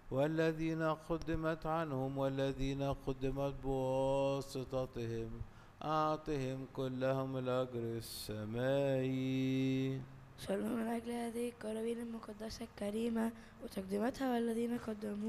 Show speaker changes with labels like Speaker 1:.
Speaker 1: والذين قدمت عنهم والذين قدمت بواسطتهم أعطهم كلهم الأجر السمائي.
Speaker 2: صلوا من أجل هذه القرابين المقدسة الكريمة وتقديماتها والذين قدموا